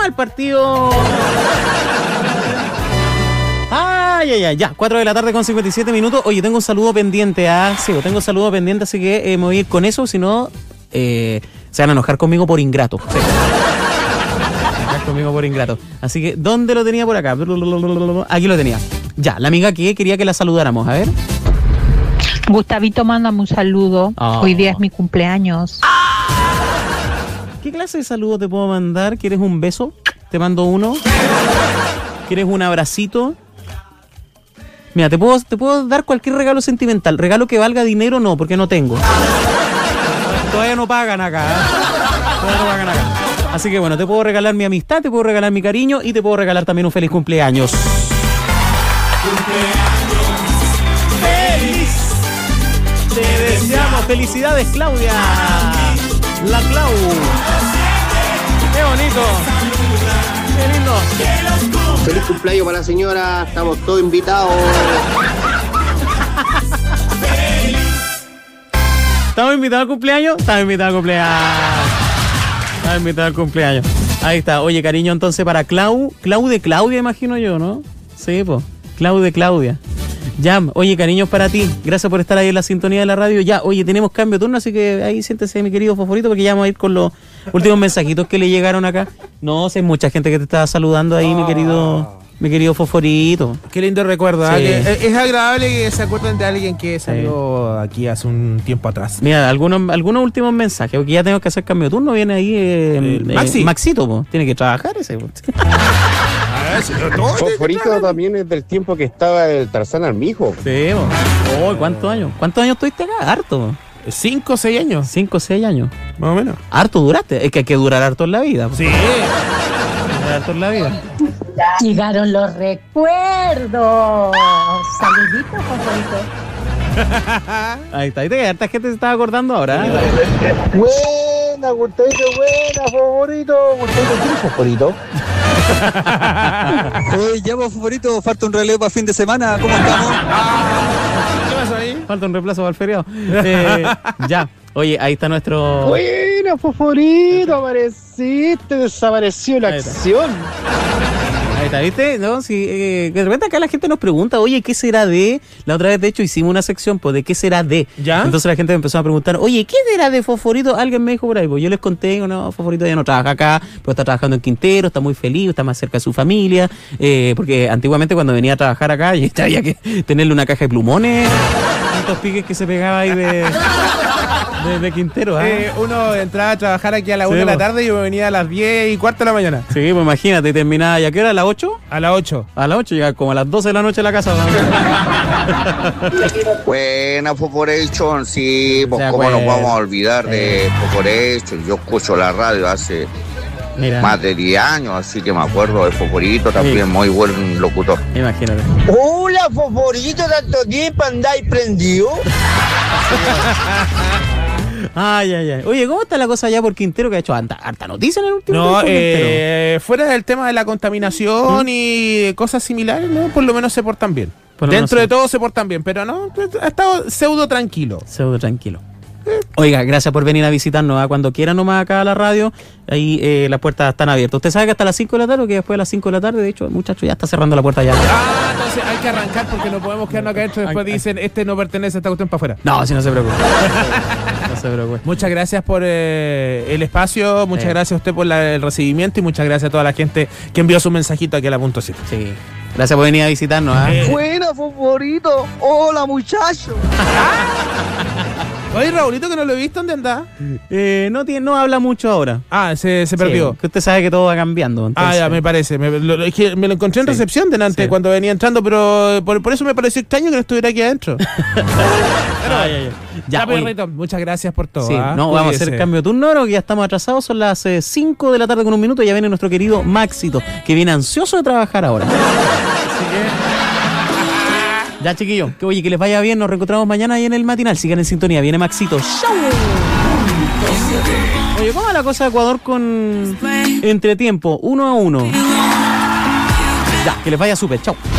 el partido. Ya, 4 de la tarde con 57 minutos. Oye, tengo un saludo pendiente, tengo un saludo pendiente, así que me voy a ir con eso, si no, se van a enojar conmigo por ingrato. Sí. Conmigo por ingrato. Así que, ¿dónde lo tenía por acá? Aquí lo tenía. Ya, la amiga que quería que la saludáramos, a ver. Gustavito, mándame un saludo. Hoy día es mi cumpleaños. ¿Qué clase de saludo te puedo mandar? ¿Quieres un beso? Te mando uno. ¿Quieres un abracito? Mira, te puedo dar cualquier regalo sentimental. Regalo que valga dinero no, porque no tengo. Todavía no pagan acá. Todavía no pagan acá. Así que bueno, te puedo regalar mi amistad, te puedo regalar mi cariño y te puedo regalar también un feliz cumpleaños. ¡Feliz! Te deseamos felicidades, Claudia. La Clau. ¡Qué bonito! ¡Qué lindo! Feliz cumpleaños para la señora, estamos todos invitados. ¿Estamos invitados al cumpleaños? Estamos invitados al cumpleaños. Estamos invitados al cumpleaños. Ahí está. Oye, cariño, entonces para Clau de Claudia, imagino yo, ¿no? Sí, pues. Clau de Claudia. Ya, oye, cariños para ti. Gracias por estar ahí en la sintonía de la radio. Ya, oye, tenemos cambio de turno, así que ahí siéntese, mi querido Fosforito, porque ya vamos a ir con los últimos mensajitos que le llegaron acá. No, sé, mucha gente que te estaba saludando ahí, mi querido Fosforito. Qué lindo recuerdo, Sí. Es agradable que se acuerden de alguien que salió aquí hace un tiempo atrás. Mira, algunos últimos mensajes, porque ya tengo que hacer cambio de turno. Viene ahí Maxito, po. Tiene que trabajar ese. Po. Fosforito también es del tiempo que estaba el Tarzán Armijo. Sí, po. Oh, ¿cuántos años? ¿Cuántos años estuviste acá? Harto. 5 o 6 años. 5 o 6 años. Más o menos. Harto duraste. Es que hay que durar harto en la vida. Po. Sí. Durar harto en la vida. Llegaron los recuerdos. Saluditos, Fosforito. Ahí está. Harta gente se estaba acordando ahora. Buena, Gustavito, buena, Fosforito. Gustavito, ¿quién es Fosforito? Oye, ya vos, Fosforito, falta un relevo para fin de semana, ¿cómo estamos? ¿Qué pasó ahí? Falta un reemplazo para el feriado. Ya. Oye, ahí está nuestro... Buena, Fosforito, apareciste, desapareció la acción. Ahí está, ¿viste? ¿No? Sí, de repente acá la gente nos pregunta, oye, ¿qué será de...? La otra vez, de hecho, hicimos una sección, pues, de ¿qué será de? ¿Ya? Entonces la gente me empezó a preguntar, oye, ¿qué será de Fosforito? Alguien me dijo por ahí, pues yo les conté, no, Fosforito ya no trabaja acá, pero está trabajando en Quintero, está muy feliz, está más cerca de su familia, porque antiguamente cuando venía a trabajar acá, había que tenerle una caja de plumones, tantos piques que se pegaba ahí de Quintero. Uno entraba a trabajar aquí a las 1 de la tarde y yo venía a las 10:15 de la mañana. Sí, pues imagínate, terminaba, ¿ya qué hora? ¿A las 8? A las 8. A las 8, llegaba como a las 12 de la noche a la casa. Buena Fosforation, sí, pues De cómo nos acuerdo. vamos a olvidar de Fosforation. Yo escucho la radio hace Mira, más de 10 años, así que me acuerdo de Fosforito, también Sí. muy buen locutor. imagínate. Hola, Fosforito, tanto tiempo andáis prendido. Ay. Oye, ¿cómo está la cosa allá por Quintero? Que ha hecho harta noticia en el último No, tiempo, Quintero? fuera del tema de la contaminación y cosas similares, ¿no? Por lo menos se portan bien. Por lo menos Dentro de sí. todo se portan bien, pero no, ha estado pseudo tranquilo. Pseudo tranquilo. Oiga, gracias por venir a visitarnos. Cuando quiera nomás acá a la radio, ahí las puertas están abiertas. Usted sabe que hasta las 5 de la tarde, que después de las 5 de la tarde, de hecho, el muchacho ya está cerrando la puerta ya. Entonces hay que arrancar porque no podemos quedarnos acá adentro. Después dicen, este no pertenece a esta cuestión para afuera. No, si no se preocupe. No se preocupe. Muchas gracias por el espacio, muchas Sí. gracias a usted por el recibimiento y muchas gracias a toda la gente que envió su mensajito aquí a la punto 7. Sí. Gracias por venir a visitarnos. Buena, Fosforito. Hola, muchacho. Oye, Raulito, que no lo he visto, ¿dónde anda? No habla mucho ahora. Se perdió. Sí, que usted sabe que todo va cambiando. Entonces. Ya, me parece. Es que me lo encontré en Sí. recepción delante Sí. cuando venía entrando, pero por eso me pareció extraño que no estuviera aquí adentro. Ya, oye, perrito, muchas gracias por todo. sí, no, vamos a hacer Cuídese. cambio de turno ahora, que ya estamos atrasados. Son las 5 de la tarde con un minuto y ya viene nuestro querido Maxito, que viene ansioso de trabajar ahora. Así que... Ya, chiquillos, que oye, que les vaya bien. Nos reencontramos mañana ahí en el matinal. Sigan en sintonía. Viene Maxito. ¡Chau! Oye, ¿cómo va la cosa de Ecuador con entretiempo? 1-1. Ya, que les vaya súper. Chau.